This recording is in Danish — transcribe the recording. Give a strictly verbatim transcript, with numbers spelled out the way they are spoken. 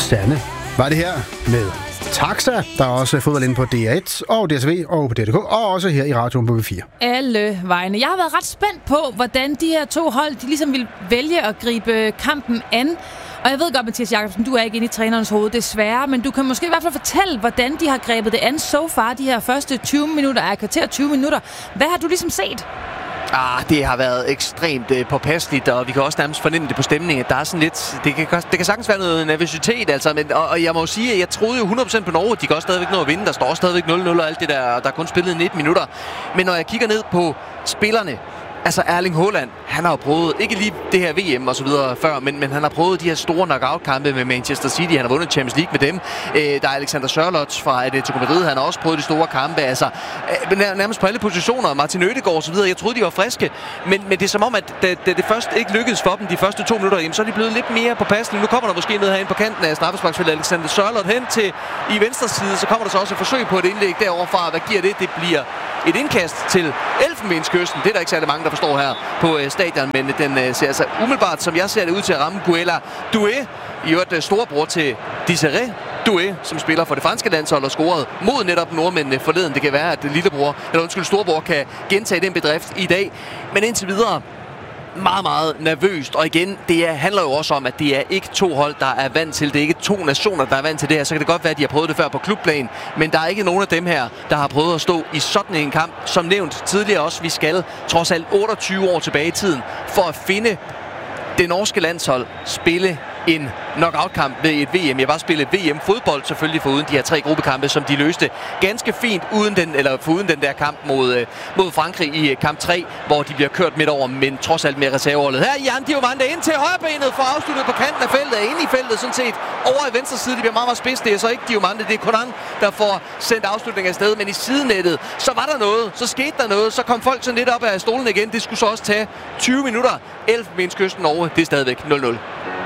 Sande var det her med Taxa. Der er også fodbold inde på D R et og D S V og på D R K, og også her i radioen på V fire. Alle vegne. Jeg har været ret spændt på, hvordan de her to hold de ligesom vil vælge at gribe kampen an. Og jeg ved godt, Mathias Jakobsen, du er ikke inde i trænerens hoved, desværre, men du kan måske i hvert fald fortælle, hvordan de har grebet det an so far, de her første tyve minutter, er kvarter tyve minutter. Hvad har du ligesom set? Ah, det har været ekstremt øh, påpasseligt, og vi kan også nærmest fornemme det på stemningen, at der er sådan lidt... Det kan, det kan sagtens være noget nervøsitet, altså, men, og, og jeg må jo sige, at jeg troede jo hundrede procent på Norge, de kan også stadigvæk nå at vinde. Der står stadigvæk nul nul og alt det der, og der er kun spillet nitten minutter. Men når jeg kigger ned på spillerne, altså Erling Haaland, han har jo prøvet, ikke lige det her V M og så videre før, men, men han har prøvet de her store knockout-kampe med Manchester City. Han har vundet Champions League med dem. Øh, der er Alexander Sørloth fra Atletico Madrid, han har også prøvet de store kampe. Altså, øh, nærmest på alle positioner. Martin Ødegaard og så videre. Jeg troede, de var friske. Men, men det er som om, at da, da det først ikke lykkedes for dem de første to minutter, jamen, så er de blevet lidt mere påpasselige. Nu kommer der måske ned herinde på kanten af straffesparksfeltet Alexander Sørloth hen til i venstre side. Så kommer der så også et forsøg på et indlæg deroverfra. Hvad giver det? Det bliver et indkast til Elfenbenskysten. Det er der ikke særlig mange, der forstår her på øh, stadion, men den øh, ser altså umiddelbart, som jeg ser det, ud til at ramme Guella Doué, i øvrigt øh, storebror til Desiré Doué, som spiller for det franske landshold og scorede mod netop nordmændene forleden. Det kan være, at lillebror, eller undskyld, storebror kan gentage den bedrift i dag. Men indtil videre meget, meget nervøst. Og igen, det er, handler jo også om, at det er ikke to hold, der er vant til. Det er ikke to nationer, der er vant til det her. Så kan det godt være, at de har prøvet det før på klubplan. Men der er ikke nogen af dem her, der har prøvet at stå i sådan en kamp. Som nævnt tidligere også, vi skal trods alt otteogtyve år tilbage i tiden, for at finde det norske landshold spille en knockout-kamp ved et V M. Jeg var spillet V M-fodbold selvfølgelig foruden de her tre gruppekampe, som de løste ganske fint uden den, eller foruden den der kamp mod, øh, mod Frankrig i øh, kamp tre, hvor de bliver kørt midt over, men trods alt med reserveholdet. Her er Jan Diomande ind til højrebenet for afsluttet på kanten af feltet, inde i feltet sådan set. Over i venstre side, det bliver meget, meget spids. Det er så ikke Diomande, det er Conan, der får sendt afslutningen afsted, men i sidenettet, så var der noget, så skete der noget, så kom folk så lidt op af stolen igen. Det skulle så også tage tyve minutter. Elfenbenskysten Norge, det er stadigvæk nul nul.